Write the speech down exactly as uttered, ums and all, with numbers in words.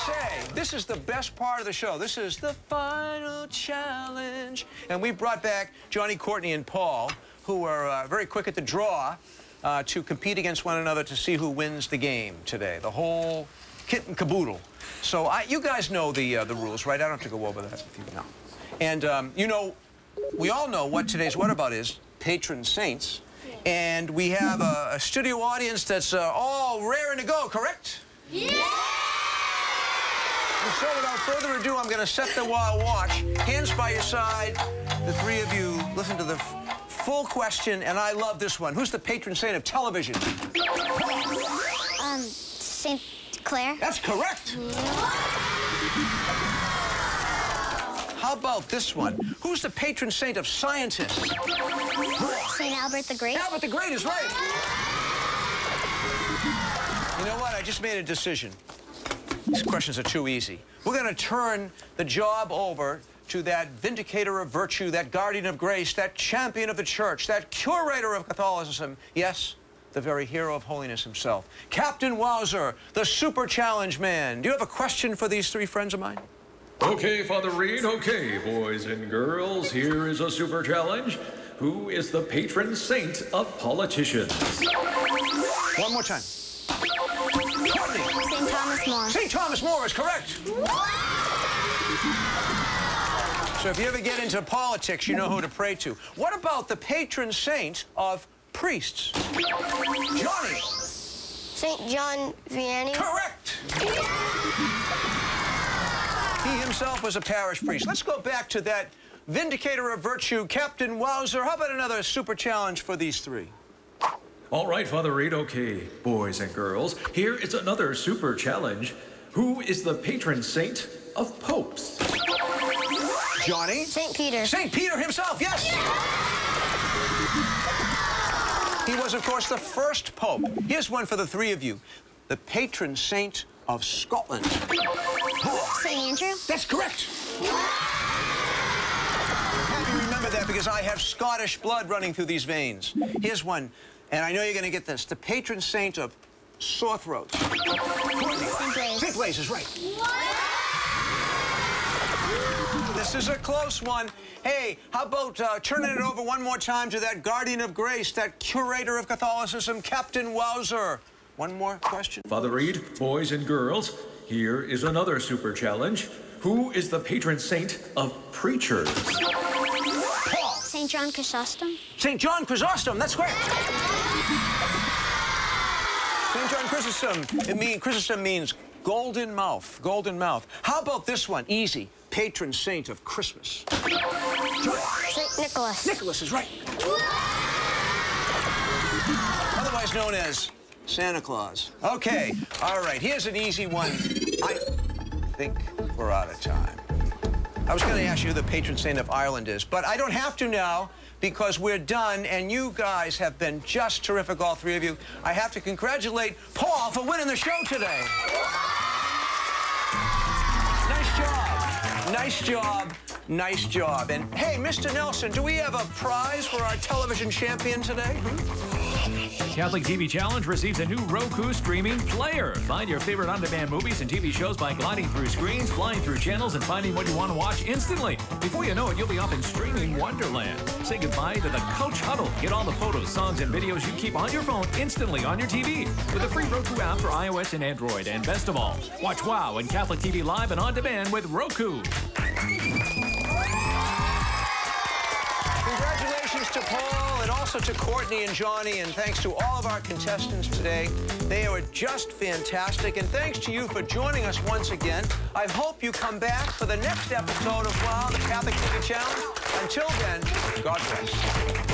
say, this is the best part of the show. This is the final challenge. And we brought back Johnny, Courtney, and Paul, who are uh, very quick at the draw uh, to compete against one another to see who wins the game today. The whole kit and caboodle. So I, you guys know the, uh, the rules, right? I don't have to go over that with you now. And, um, you know, we all know what today's What About is, patron saints. And we have a, a studio audience that's uh, all raring to go, correct? Yeah! And so without further ado, I'm going to set the wall watch. Hands by your side. The three of you listen to the f full question, and I love this one. Who's the patron saint of television? Um, Saint Clair. That's correct. How about this one? Who's the patron saint of scientists? Saint Albert the Great. Albert the Great is right. You know what? I just made a decision. These questions are too easy. We're going to turn the job over to that vindicator of virtue, that guardian of grace, that champion of the church, that curator of Catholicism. Yes, the very hero of holiness himself. Captain Wowzer, the super challenge man. Do you have a question for these three friends of mine? Okay, Father Reed, okay, boys and girls, here is a super challenge. Who is the patron saint of politicians? One more time. Saint Thomas More. Saint Thomas More is correct. So if you ever get into politics, you know who to pray to. What about the patron saint of priests? Johnny. Saint John Vianney. Correct. He himself was a parish priest. Let's go back to that vindicator of virtue, Captain Wowzer. How about another super challenge for these three? All right, Father Reed, okay, boys and girls, here is another super challenge. Who is the patron saint of popes? Johnny? Saint Peter. Saint Peter himself, yes! He was, of course, the first pope. Here's one for the three of you. The patron saint of Scotland. Saint Andrew. That's correct. Have you remember that because I have Scottish blood running through these veins. Here's one, and I know you're going to get this. The patron saint of sore throats. Saint Blaise. Saint Blaise is right. This is a close one. Hey, how about uh, turning it over one more time to that guardian of grace, that curator of Catholicism, Captain Wowzer. One more question. Father Reed, boys and girls, here is another super challenge. Who is the patron saint of preachers? Paul. Saint John Chrysostom. Saint John Chrysostom, that's correct. Saint John Chrysostom, it mean, Chrysostom means golden mouth, golden mouth. How about this one? Easy. Patron saint of Christmas. Saint Nicholas. Nicholas is right. Otherwise known as Santa Claus. Okay, all right, here's an easy one. I think we're out of time. I was going to ask you who the patron saint of Ireland is, but I don't have to now because we're done, and you guys have been just terrific, all three of you. I have to congratulate Paul for winning the show today. Nice job. Nice job. Nice job. And hey, Mister Nelson, do we have a prize for our television champion today? Catholic T V Challenge receives a new Roku streaming player. Find your favorite on-demand movies and T V shows by gliding through screens, flying through channels, and finding what you want to watch instantly. Before you know it, you'll be off in streaming wonderland. Say goodbye to the couch huddle. Get all the photos, songs, and videos you keep on your phone instantly on your T V with a free Roku app for iOS and Android. And best of all, watch WOW and Catholic T V live and on demand with Roku. Congratulations to Paul and also to Courtney and Johnny, and thanks to all of our contestants today. They are just fantastic, and thanks to you for joining us once again. I hope you come back for the next episode of WOW, the Catholic T V Challenge. Until then, God bless.